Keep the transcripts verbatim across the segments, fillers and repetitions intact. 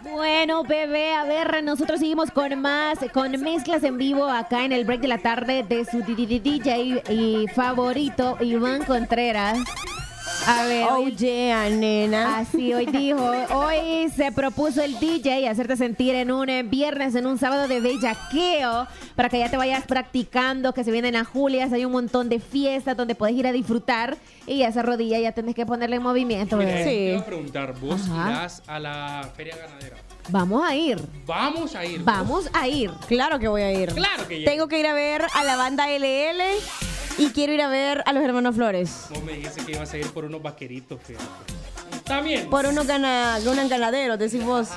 Bueno, bebé, a ver, nosotros seguimos con más, con mezclas en vivo acá en el break de la tarde de su D J y favorito, Iván Contreras. A ver. Oh, yeah, nena. Así hoy dijo, hoy se propuso el D J hacerte sentir en un viernes, en un sábado de bellaqueo, para que ya te vayas practicando, que se vienen a Julias, hay un montón de fiestas donde puedes ir a disfrutar y esa rodilla ya tenés que ponerle en movimiento. Mira, bebé. sí. Sí. Te iba a preguntar, ¿vos Ajá. irás a la feria ganadera? Vamos a ir, Vamos a ir. vamos a ir. Claro que voy a ir. Claro que ya. Tengo que ir a ver a la banda L L y quiero ir a ver a los hermanos Flores. Vos me dijiste que ibas a ir por unos vaqueritos, fíjate. También. Por unos, gana, unos ganaderos, decís vos.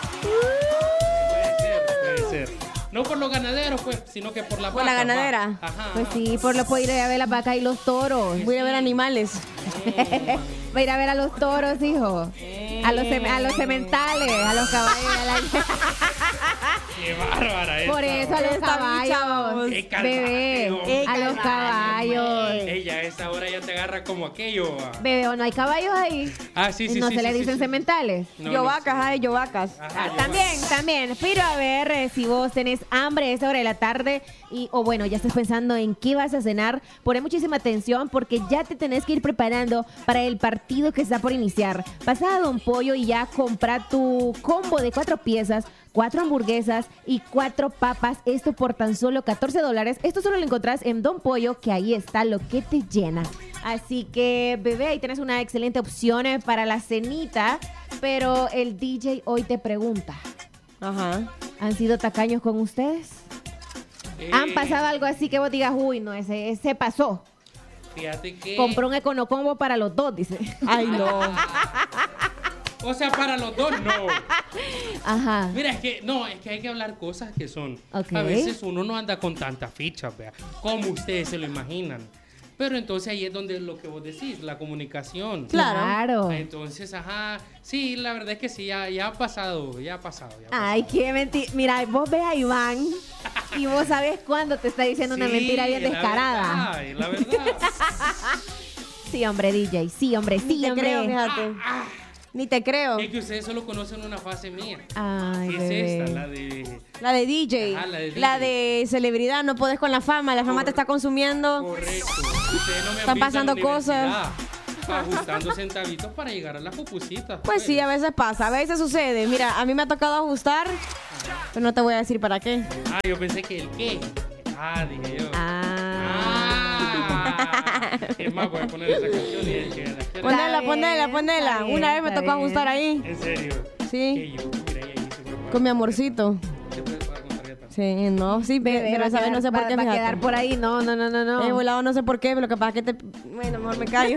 Puede ser, puede ser. No por los ganaderos, pues, sino que por la Por la vacas, ganadera. va. Ajá. Pues sí, por lo puedo ir a ver las vacas y los toros. Voy a ir a ver animales. Va a ir a ver a los toros, hijo. A los, sem- a los sementales, a los caballos. a la- Qué bárbara esta. Por eso a los Está caballos. chavos. Qué calvario. Bebé, Qué a los caballos. Ella a esa hora ya te agarra como aquello. va. Bebé, ¿o no hay caballos ahí? Ah, sí, sí, ¿No sí. se sí, le sí, dicen sí. sementales? No, yo no vacas, sé. ay, yo vacas. Ajá, Ah, yo también, también. Pero a ver eh, si vos tenés hambre a esa hora de la tarde y, o bueno, ya estás pensando en qué vas a cenar, poné muchísima atención porque ya te tenés que ir preparando para el partido que está por iniciar. Pasá a Don Pollo y ya compra tu combo de cuatro piezas, cuatro hamburguesas y cuatro papas. Esto por tan solo catorce dólares. Esto solo lo encontrás en Don Pollo, que ahí está lo que te llena. Así que, bebé, ahí tenés una excelente opción eh, para la cenita. Pero el D J hoy te pregunta, Ajá. ¿han sido tacaños con ustedes? Eh, ¿Han pasado algo así que vos digas, uy, no, ese, ese pasó? Fíjate que. Compró un econocombo para los dos, dice. Ay, no. O sea, para los dos, no. Ajá. Mira, es que no, es que hay que hablar cosas que son. Ok. A veces uno no anda con tantas fichas, vea, como ustedes se lo imaginan. Pero entonces ahí es donde lo que vos decís, la comunicación. Claro. Claro. Entonces, ajá, sí, la verdad es que sí, ya, ya ha pasado, ya ha pasado. Ya ha pasado. Ay, qué mentira. Mira, vos ves a Iván y vos sabés cuándo te está diciendo una Sí, mentira bien la descarada. verdad, la verdad. Sí, hombre, D J. Sí, hombre, Ni sí, te hombre. creo, fíjate. Ni te creo. Es que ustedes solo conocen una fase mía. Ay, ¿Qué bebé. es esta? La de... La de D J. Ajá, la de D J. La de celebridad, no podés con la fama. La fama te está consumiendo. Correcto. Ustedes no me han Están visto pasando en la cosas. universidad, ajustando centavitos para llegar a las pupusitas. Pues sí, a veces pasa, a veces sucede. Mira, a mí me ha tocado ajustar, pero no te voy a decir para qué. Ah, yo pensé que el qué. Ah, dije yo. Ah. Ah. Es más, voy a poner esa canción y es que la quiero. Ponela, bien, ponela, ponela. está bien, Una vez me está tocó bien. ajustar ahí. En serio. Sí. Que yo, mira, ahí se puede pagar. Con mi amorcito. Se puede pagar con tarjeta. Sí, no, sí, ve- Bebé, va pero a esa vez quedar- no sé por va- qué, va a fíjate. quedar por ahí. No, no, no, no, no. He volado no sé por qué, pero lo que pasa es que te... Bueno, mejor me callo.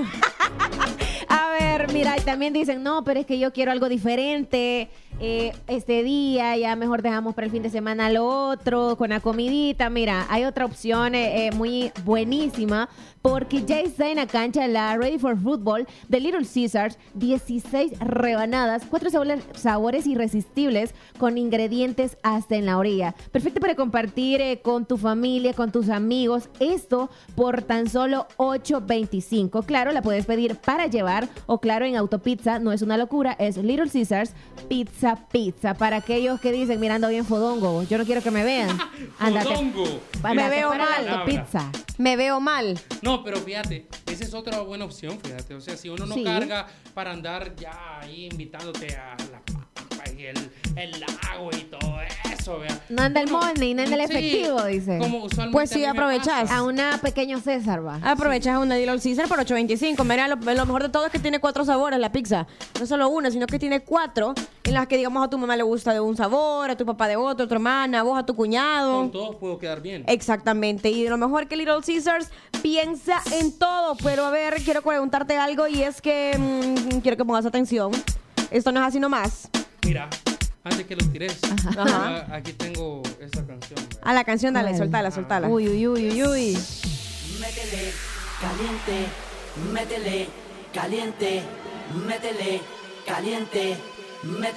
A ver, mira, y también dicen, no, pero es que yo quiero algo diferente eh, este día, ya mejor dejamos para el fin de semana lo otro, con la comidita. Mira, hay otra opción eh, eh, muy buenísima, porque ya está en la cancha la Ready for Football de Little Caesars, dieciséis rebanadas, cuatro sabores, sabores irresistibles con ingredientes hasta en la orilla. Perfecto para compartir eh, con tu familia, con tus amigos. Esto por tan solo ocho veinticinco. Claro, la puedes pedir para llevar o claro en Autopizza. No es una locura, es Little Caesars Pizza Pizza. Para aquellos que dicen, mirando bien fodongo, yo no quiero que me vean. Ándate. Fodongo. Ándate Me veo para mal. la Autopizza. Me veo mal. No, pero fíjate, esa es otra buena opción, fíjate. O sea, si uno no Sí. carga para andar ya ahí invitándote a la papa y el, el lago y todo eso, vea. No anda el Uno- money, no anda el sí, efectivo, dice. Como usualmente Pues sí, a mí me aprovechás. pasa. A una pequeño César va. Aprovechas una Little Caesar por ocho veinticinco. Mira, lo, lo mejor de todo es que tiene cuatro sabores la pizza. No solo una, sino que tiene cuatro en las que, digamos, a tu mamá le gusta de un sabor, a tu papá de otro, a tu hermana, a vos, a tu cuñado. Con todos puedo quedar bien. Exactamente, y lo mejor que Little Caesars piensa en todo. Pero a ver, quiero preguntarte algo y es que mm, quiero que pongas atención. Esto no es así nomás. Mira, antes que lo tires, Ajá. ah, aquí tengo esa canción. vea. A la canción, dale, ¿Cuál? soltala, soltala. Uy, uy, uy, uy, uy. Métele, caliente, métele, caliente, métele, caliente, métele.